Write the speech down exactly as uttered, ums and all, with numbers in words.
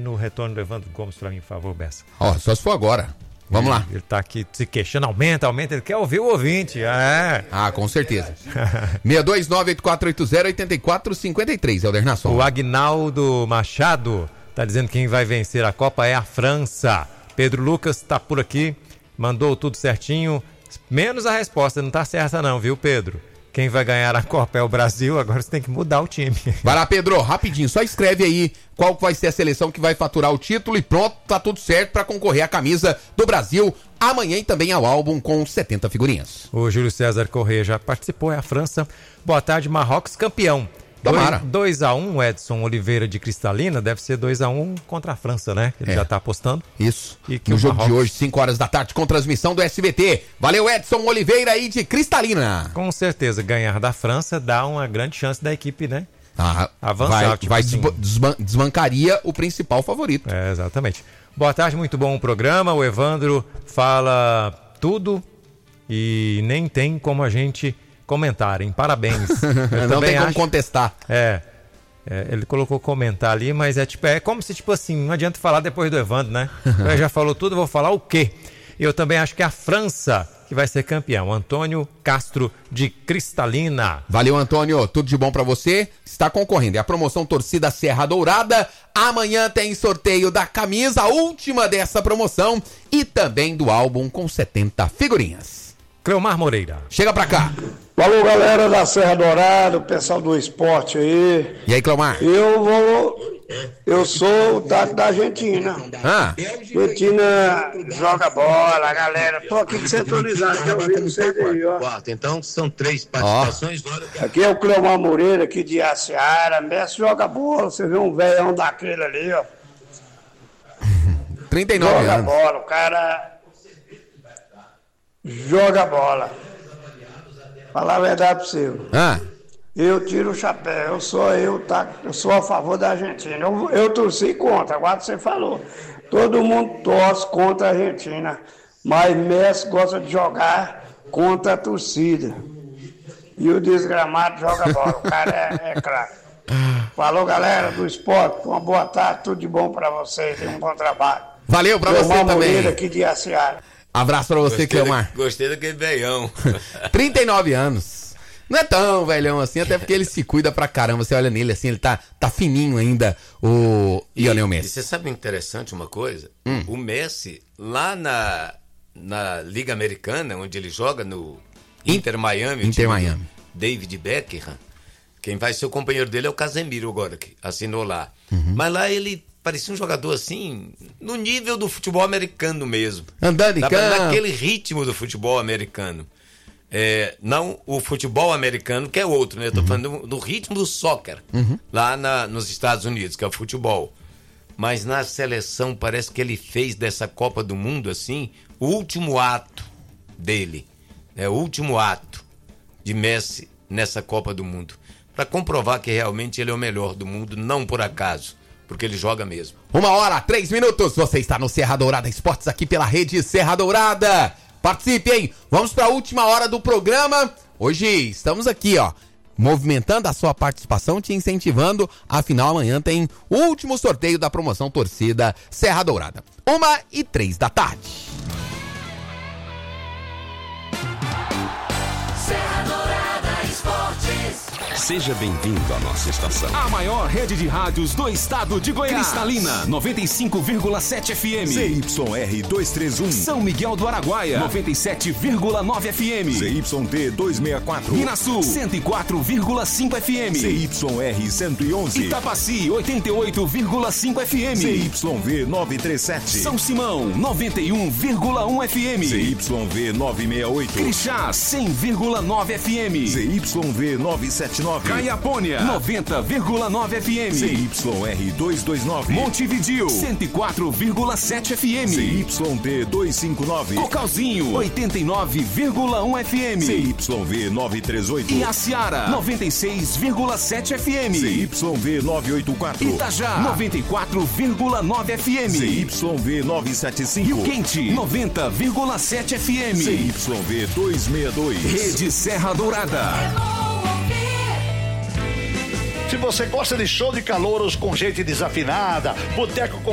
no retorno do Evandro Gomes pra mim, por favor, Bessa. Ó, só se for agora. Vamos ele, lá. Ele tá aqui se queixando, aumenta, aumenta, ele quer ouvir o ouvinte. É. Ah, com certeza. seis dois nove, oito quatro oito zero, oito quatro cinco três, Helder Nasson. O Agnaldo Machado tá dizendo que quem vai vencer a Copa é a França. Pedro Lucas tá por aqui, mandou tudo certinho, menos a resposta, não tá certa não, viu, Pedro? Quem vai ganhar a Copa é o Brasil, agora você tem que mudar o time. Vai lá, Pedro, rapidinho, só escreve aí qual vai ser a seleção que vai faturar o título e pronto, tá tudo certo para concorrer à camisa do Brasil amanhã e também ao álbum com setenta figurinhas. O Júlio César Corrêa já participou, é a França. Boa tarde, Marrocos campeão. Tomara. dois a um, Edson Oliveira de Cristalina, deve ser dois a um contra a França, né? Ele é. já tá apostando. Isso. E que no o jogo Marrocos... de hoje, cinco horas da tarde, com transmissão do S B T. Valeu, Edson Oliveira aí de Cristalina. Com certeza, ganhar da França dá uma grande chance da equipe, né? Ah, avançar. Vai, tipo vai assim. desban- desbancaria o principal favorito. É, exatamente. Boa tarde, muito bom o programa. O Evandro fala tudo e nem tem como a gente comentarem. Parabéns. Eu não tem como acho... contestar. É, é, ele colocou comentar ali, mas é tipo, é como se tipo assim, não adianta falar depois do Evandro, né? Ele já falou tudo, eu vou falar o quê? Eu também acho que é a França que vai ser campeão. Antônio Castro de Cristalina. Valeu, Antônio, tudo de bom pra você. Está concorrendo, é a promoção Torcida Serra Dourada. Amanhã tem sorteio da camisa, a última dessa promoção, e também do álbum com setenta figurinhas. Cleomar Moreira. Chega pra cá. Falou, galera da Serra Dourada, o pessoal do esporte aí. E aí, Cleomar? Eu vou... Eu sou o Tato da Argentina. Ah. Argentina joga bola, galera. Tô aqui sintonizado, quero ouvir vocês aí, ó. Então são três participações. Oh. Aqui é o Cleomar Moreira, aqui de Aciara. Messi joga bola, você vê um velhão daquele ali, ó. trinta e nove joga anos. Joga bola, o cara... Joga bola. Falar a verdade pra você. Ah. Eu tiro o chapéu, eu sou eu, tá? Eu sou a favor da Argentina. Eu, eu torci contra, agora você falou. Todo mundo torce contra a Argentina, mas Messi gosta de jogar contra a torcida. E o desgramado joga bola, o cara é, é craque. Falou, galera do esporte, uma boa tarde, tudo de bom pra vocês e um bom trabalho. Valeu pra você também. Moreira aqui de Aciara. Abraço pra você, Cleomar. Gostei daquele velhão. trinta e nove anos. Não é tão velhão assim, até porque ele se cuida pra caramba. Você olha nele assim, ele tá, tá fininho ainda, o Lionel Messi. E você sabe interessante uma coisa? Hum. O Messi, lá na, na Liga Americana, onde ele joga no Inter Miami, Inter Miami. David Beckham, quem vai ser o companheiro dele é o Casemiro agora, que assinou lá. Uhum. Mas lá ele parecia um jogador assim, no nível do futebol americano mesmo. Andando em campo. Naquele ritmo do futebol americano. É, não o futebol americano, que é outro, né? Eu tô uhum. falando do, do ritmo do soccer, uhum. lá na, nos Estados Unidos, que é o futebol. Mas na seleção parece que ele fez dessa Copa do Mundo, assim, o último ato dele. Né? O último ato de Messi nessa Copa do Mundo. Para comprovar que realmente ele é o melhor do mundo, não por acaso, porque ele joga mesmo. Uma hora, três minutos, você está no Serra Dourada Esportes, aqui pela rede Serra Dourada. Participe, hein? Vamos para a última hora do programa. Hoje estamos aqui, ó, movimentando a sua participação, te incentivando. Afinal, amanhã tem o último sorteio da promoção Torcida Serra Dourada. Uma e três da tarde. Serra Dourada Esportes. Seja bem-vindo à nossa estação. A maior rede de rádios do estado de Goiás. Cristalina, noventa e cinco vírgula sete F M. Z Y R duzentos e trinta e um. São Miguel do Araguaia, noventa e sete vírgula nove F M. Z Y T duzentos e sessenta e quatro. Minasul, cento e quatro vírgula cinco F M. Z Y R cento e onze. Itapaci, oitenta e oito vírgula cinco F M. Z Y V novecentos e trinta e sete. São Simão, noventa e um vírgula um F M. Z Y V novecentos e sessenta e oito. Crixás, cem vírgula nove F M. Z Y V novecentos e setenta e nove. Caiapônia, noventa vírgula nove F M. Z Y R duzentos e vinte e nove. Montevidéu, cento e quatro vírgula sete F M. Z Y T duzentos e cinquenta e nove. Cocalzinho, oitenta e nove vírgula um F M. Z Y V novecentos e trinta e oito. E Aciara, noventa e seis vírgula sete F M. Z Y V novecentos e oitenta e quatro. Itajá, noventa e quatro vírgula nove F M. Z Y V novecentos e setenta e cinco. Rio Quente, noventa vírgula sete F M. Z Y V duzentos e sessenta e dois. Rede Serra Dourada. Se você gosta de show de calouros com gente desafinada, boteco com